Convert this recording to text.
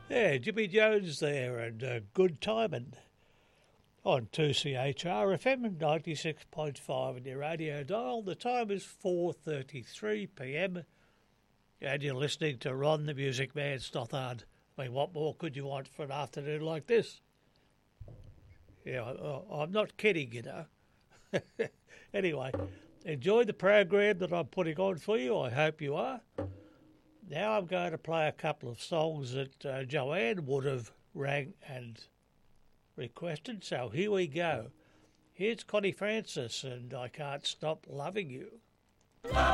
Yeah, Jimmy Jones there and Good Timing on 2CHR FM 96.5 in your radio dial. The time is 4:33 p.m. and you're listening to Ron the Music Man Stothard. I mean, what more could you want for an afternoon like this? Yeah, I'm not kidding, you know. Anyway, enjoy the program that I'm putting on for you. I hope you are. Now I'm going to play a couple of songs that Joanne would have rang and requested. So here we go. Here's Connie Francis and I Can't Stop Loving You.